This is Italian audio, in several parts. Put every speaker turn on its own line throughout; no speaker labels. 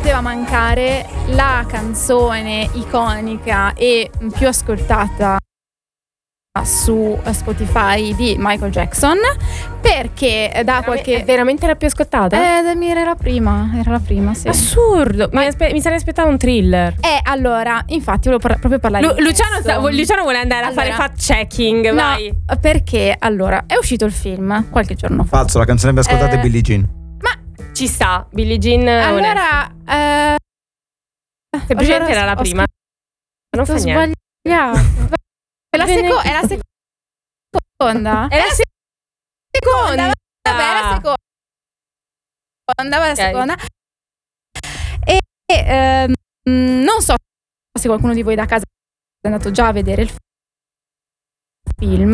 poteva mancare la canzone iconica e più ascoltata su Spotify di Michael Jackson, perché da qualche...
veramente la più ascoltata?
Era la prima, sì.
Assurdo. Mi sarei aspettato un Thriller.
Allora, infatti volevo proprio parlare di
Luciano vuole andare a fare fact checking.
No,
vai.
perché allora è uscito il film qualche giorno fa.
Falso, la canzone più ascoltata è Billie Jean.
Ma
ci sta, Billie Jean.
allora
semplicemente era la prima. Non fa niente.
Sbagliato. È la seconda.
È la seconda.
Vabbè, è la seconda. E non so se qualcuno di voi da casa è andato già a vedere il film.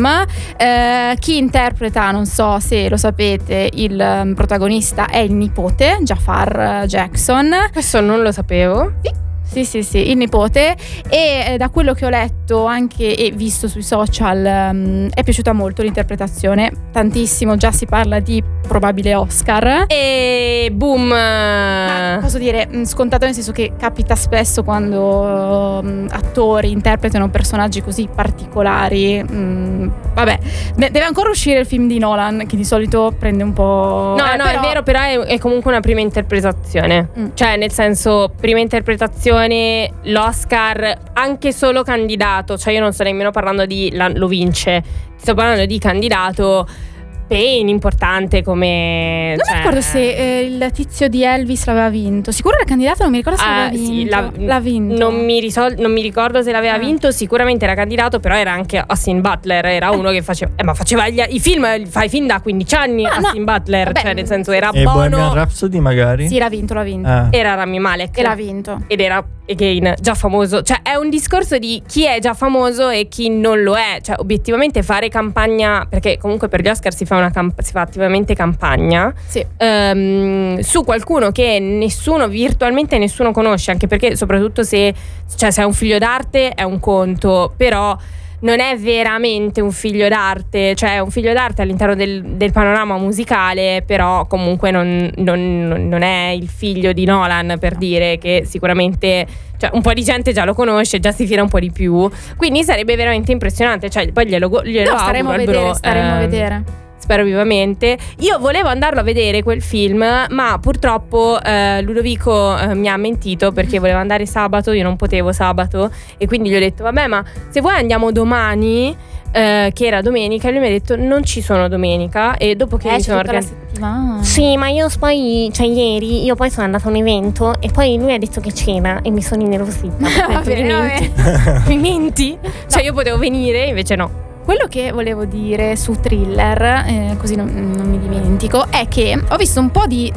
Chi interpreta, non so se lo sapete, il protagonista è il nipote, Jafar Jackson.
Questo non lo sapevo.
Sì, il nipote, e da quello che ho letto anche e visto sui social è piaciuta molto l'interpretazione, tantissimo, già si parla di probabile Oscar.
E boom!
Ma posso dire scontato, nel senso che capita spesso quando attori interpretano personaggi così particolari. Vabbè, deve ancora uscire il film di Nolan, che di solito prende un po'...
No, però... è vero, però è comunque una prima interpretazione. Cioè, nel senso, prima interpretazione, l'Oscar anche solo candidato, cioè io non sto nemmeno parlando di lo vince, sto parlando di candidato ben importante come...
Non mi ricordo se il tizio di Elvis l'aveva vinto. Sicuro era candidato, non mi ricordo se l'aveva vinto.
Sì,
l'ha vinto.
Non mi ricordo se l'aveva vinto. Sicuramente era candidato, però era anche Austin Butler. Era uno che faceva i film, fa i film da 15 anni. Austin Butler, vabbè, cioè nel senso era
e
buono.
Bohemian Rhapsody magari?
Sì, l'ha vinto.
Era Rami Malek
e l'ha vinto.
Ed era, again, già famoso. Cioè è un discorso di chi è già famoso e chi non lo è. Cioè obiettivamente fare campagna, perché comunque per gli Oscar si fa attivamente campagna,
sì,
su qualcuno che virtualmente nessuno conosce, anche perché soprattutto se è un figlio d'arte è un conto, però non è veramente un figlio d'arte, cioè è un figlio d'arte all'interno del panorama musicale, però comunque non è il figlio di Nolan, per dire, che sicuramente, cioè, un po' di gente già lo conosce, già si fila un po' di più, quindi sarebbe veramente impressionante, cioè poi glielo
staremo a vedere.
Spero vivamente. Io volevo andarlo a vedere quel film, ma purtroppo Ludovico mi ha mentito, perché voleva andare sabato, io non potevo sabato, e quindi gli ho detto vabbè, ma se vuoi andiamo domani, che era domenica, e lui mi ha detto non ci sono domenica, e dopo che mi sono
la settimana.
Sì, ma io poi, cioè ieri, io poi sono andata a un evento e poi lui ha detto che c'era e mi sono innervosita. Mi menti? Cioè io potevo venire, invece no.
Quello che volevo dire su Thriller, così non mi dimentico, è che ho visto un po' di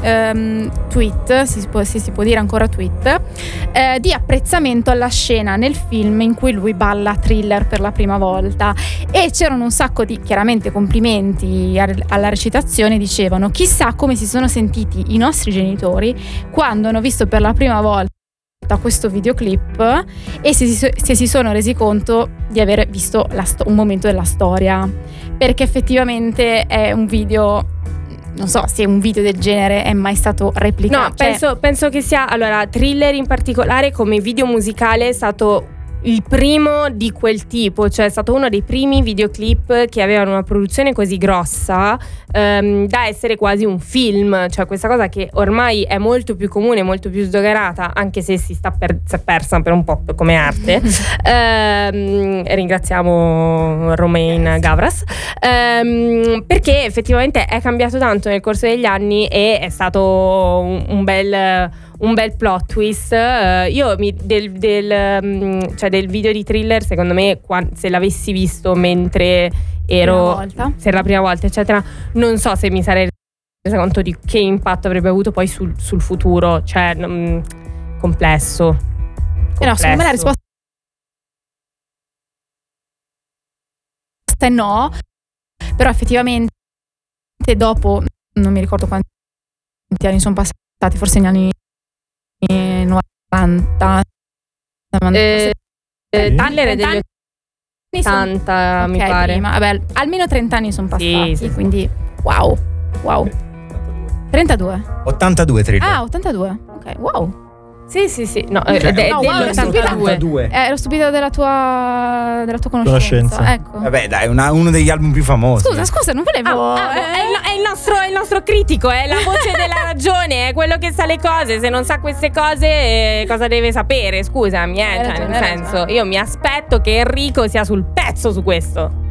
tweet, se si può dire ancora tweet, di apprezzamento alla scena nel film in cui lui balla Thriller per la prima volta, e c'erano un sacco di, chiaramente, complimenti alla recitazione. Dicevano chissà come si sono sentiti i nostri genitori quando hanno visto per la prima volta questo videoclip e se si sono resi conto di aver visto un momento della storia, perché effettivamente è un video, non so se un video del genere è mai stato replicato.
No, penso che sia, allora, Thriller in particolare come video musicale è stato il primo di quel tipo, cioè è stato uno dei primi videoclip che avevano una produzione così grossa da essere quasi un film, cioè questa cosa che ormai è molto più comune, molto più sdoganata, anche se si sta persa per un po' come arte. Ringraziamo Romain Gavras, perché effettivamente è cambiato tanto nel corso degli anni e è stato un bel plot twist. Io del video di Thriller, secondo me, se l'avessi visto mentre ero la prima volta, eccetera, non so se mi sarei resa conto di che impatto avrebbe avuto poi sul futuro, cioè complesso.
No, secondo me la risposta è no, però effettivamente dopo, non mi ricordo quanti anni sono passati, forse negli anni 90,
Thriller è degli 80, mi pare.
Prima. Vabbè, almeno 30 anni sono passati, sì. Quindi wow. 32.
82 Thriller.
Ah, 82. Ok, wow.
Sì. No,
ero stupida.
dell'82.
Ero stupida della tua conoscenza. Ecco.
Vabbè, dai, uno degli album più famosi.
Scusa, non volevo.
È il nostro critico, è la voce della ragione, è quello che sa le cose. Se non sa queste cose, cosa deve sapere? Scusami, cioè, nel senso, io mi aspetto che Enrico sia sul pezzo su questo.